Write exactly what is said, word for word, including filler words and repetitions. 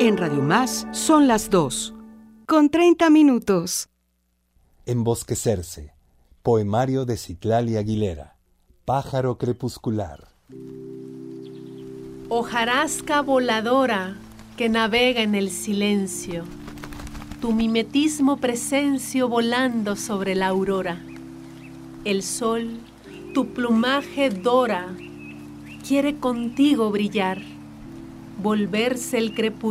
En Radio Más son las dos, con treinta minutos. Embosquecerse. Poemario de Citlali Aguilera. Pájaro crepuscular. Hojarasca voladora que navega en el silencio, tu mimetismo presencio volando sobre la aurora. El sol, tu plumaje dora, quiere contigo brillar, volverse el crepúsculo